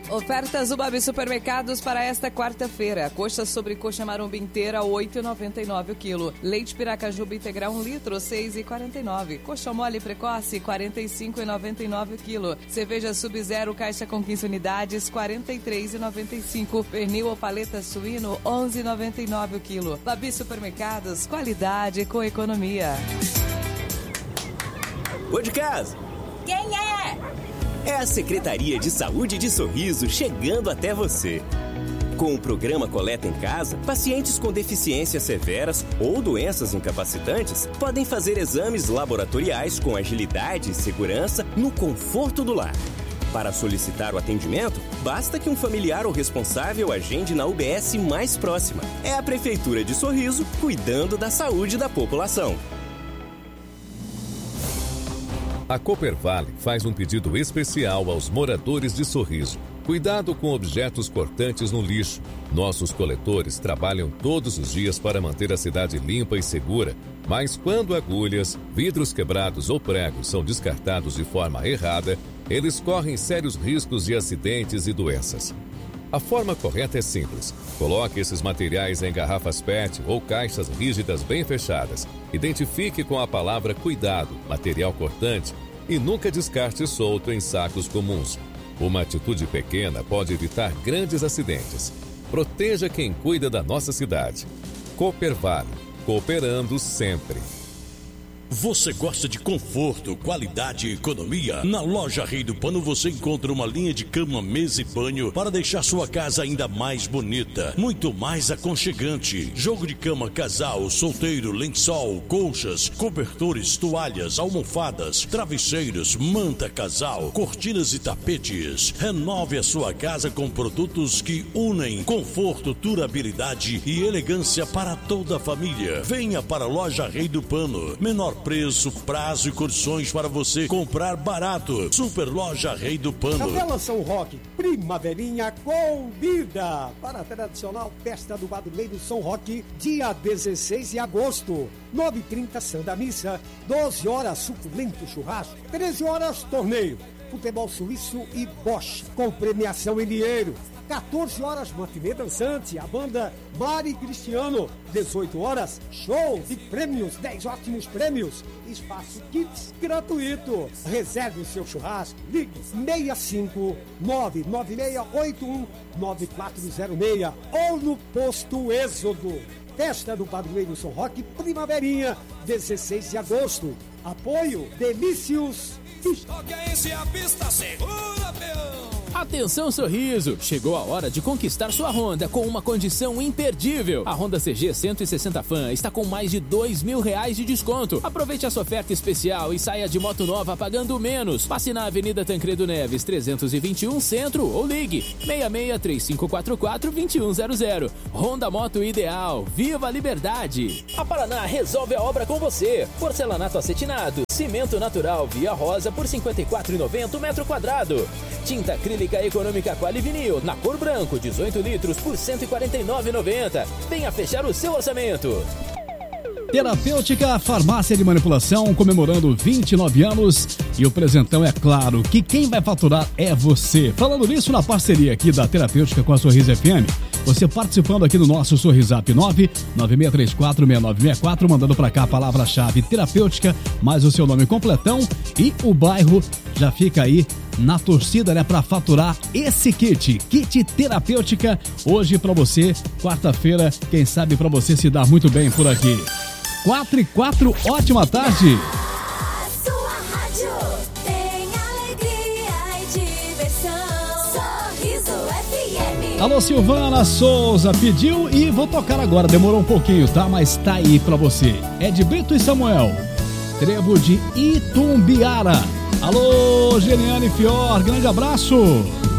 Ofertas do Babi Supermercados para esta quarta-feira. Coxa sobre coxa maromba inteira, R$ 8,99 o quilo. Leite Piracajuba integral 1 litro, R$ 6,49. Coxa mole precoce, R$ 45,99 o quilo. Cerveja Sub-Zero, caixa com 15 unidades, R$ 43,95. Pernil ou paleta suíno, R$ 11,99 o quilo. Babi Supermercados, qualidade com economia. Ô de casa! Quem é? É a Secretaria de Saúde de Sorriso chegando até você. Com o programa Coleta em Casa, pacientes com deficiências severas ou doenças incapacitantes podem fazer exames laboratoriais com agilidade e segurança no conforto do lar. Para solicitar o atendimento, basta que um familiar ou responsável agende na UBS mais próxima. É a Prefeitura de Sorriso cuidando da saúde da população. A Coopervale faz um pedido especial aos moradores de Sorriso. Cuidado com objetos cortantes no lixo. Nossos coletores trabalham todos os dias para manter a cidade limpa e segura, mas quando agulhas, vidros quebrados ou pregos são descartados de forma errada, eles correm sérios riscos de acidentes e doenças. A forma correta é simples. Coloque esses materiais em garrafas PET ou caixas rígidas bem fechadas. Identifique com a palavra cuidado, material cortante, e nunca descarte solto em sacos comuns. Uma atitude pequena pode evitar grandes acidentes. Proteja quem cuida da nossa cidade. Coopervale, cooperando sempre. Você gosta de conforto, qualidade e economia? Na loja Rei do Pano você encontra uma linha de cama, mesa e banho para deixar sua casa ainda mais bonita, muito mais aconchegante. Jogo de cama casal, solteiro, lençol, colchas, cobertores, toalhas, almofadas, travesseiros, manta casal, cortinas e tapetes. Renove a sua casa com produtos que unem conforto, durabilidade e elegância para toda a família. Venha para a loja Rei do Pano. Menor preço, prazo e condições para você comprar barato. Super Loja Rei do Pano. Capela São Roque, primaverinha convida para a tradicional festa do Padroeiro São Roque, dia 16 de agosto. 9h30, Santa Missa, 12 horas, suculento churrasco, 13 horas, torneio, futebol suíço e Bosch, com premiação em dinheiro. 14 horas, matinê dançante, a banda Mari Cristiano. 18 horas, show de prêmios, 10 ótimos prêmios. Espaço Kids gratuito. Reserve o seu churrasco. Ligue 65996819406 ou no Posto Êxodo. Festa do Padroeiro São Roque, primaverinha, 16 de agosto. Apoio Delícios. Toquem-se a pista, segura, peão! Atenção, Sorriso! Chegou a hora de conquistar sua Honda com uma condição imperdível. A Honda CG 160 Fan está com mais de R$2.000 de desconto. Aproveite essa oferta especial e saia de moto nova pagando menos. Passe na Avenida Tancredo Neves 321 Centro ou ligue 66-3544-2100. Honda Moto Ideal. Viva a liberdade! A Paraná resolve a obra com você. Porcelanato acetinado, cimento natural Via Rosa por R$ 54,90 o metro quadrado. Tinta acrílica econômica Quali Vinil, na cor branco, 18 litros por R$ 149,90. Venha fechar o seu orçamento. Terapêutica Farmácia de Manipulação, comemorando 29 anos. E o presentão é claro que quem vai faturar é você. Falando nisso, na parceria aqui da Terapêutica com a Sorriso FM, você participando aqui no nosso Sorrisap 996346964, mandando pra cá a palavra-chave Terapêutica, mais o seu nome completão e o bairro, já fica aí na torcida, né, pra faturar esse kit Terapêutica, hoje pra você, quarta-feira, quem sabe pra você se dar muito bem por aqui. 4h04, ótima tarde. A sua rádio tem alegria e diversão. Sorriso FM. Alô, Silvana Souza pediu e vou tocar agora, demorou um pouquinho, tá? Mas tá aí pra você. É de Brito e Samuel, Trevo de Itumbiara. Alô, Geliane Fior, grande abraço.